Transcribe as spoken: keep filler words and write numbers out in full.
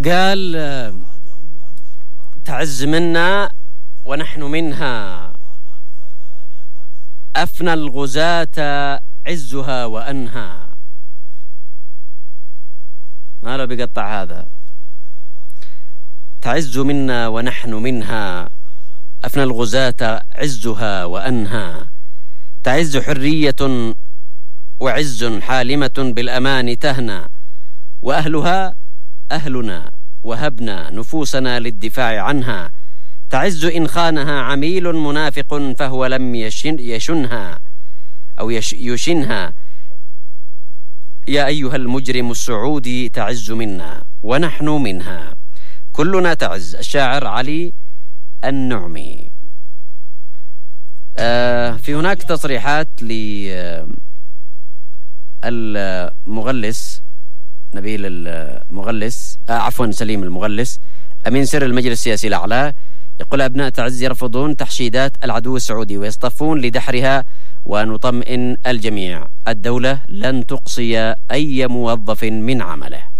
قال تعز منا ونحن منها، أفنى الغزاة عزها وأنهى. ما له بيقطع هذا. تعز منا ونحن منها، أفنى الغزاة عزها وأنهى. تعز حرية وعز حالمة بالأمان تهنى، وأهلها أهلنا وهبنا نفوسنا للدفاع عنها. تعز إن خانها عميل منافق فهو لم يشن يشنها أو يش يشنها. يا أيها المجرم السعودي تعز منا ونحن منها، كلنا تعز. الشاعر علي النعمي. آه في هناك تصريحات للمغلس نبيل المغلس آه عفوا سليم المغلس أمين سر المجلس السياسي الأعلى، يقول أبناء تعز يرفضون تحشيدات العدو السعودي ويصطفون لدحرها، ونطمئن الجميع الدولة لن تقصي أي موظف من عمله.